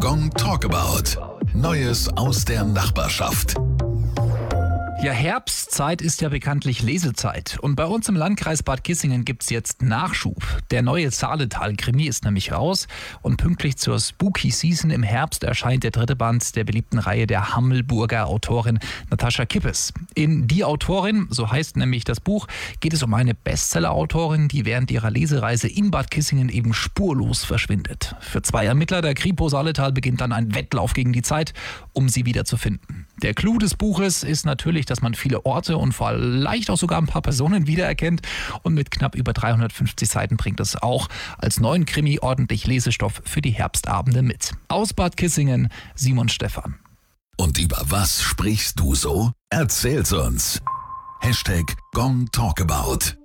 Gong Talkabout. Neues aus der Nachbarschaft. Ja, Herbstzeit ist ja bekanntlich Lesezeit. Und bei uns im Landkreis Bad Kissingen gibt's jetzt Nachschub. Der neue Saaletal-Krimi ist nämlich raus. Und pünktlich zur Spooky Season im Herbst erscheint der dritte Band der beliebten Reihe der Hammelburger Autorin Natascha Kippes. In Die Autorin, so heißt nämlich das Buch, geht es um eine Bestseller-Autorin, die während ihrer Lesereise in Bad Kissingen eben spurlos verschwindet. Für zwei Ermittler der Kripo Saaletal beginnt dann ein Wettlauf gegen die Zeit, um sie wiederzufinden. Der Clou des Buches ist natürlich, dass man viele Orte und vielleicht auch sogar ein paar Personen wiedererkennt. Und mit knapp über 350 Seiten bringt es auch als neuen Krimi ordentlich Lesestoff für die Herbstabende mit. Aus Bad Kissingen, Simon Stephan. Und über was sprichst du so? Erzähl's uns. #GongTalkabout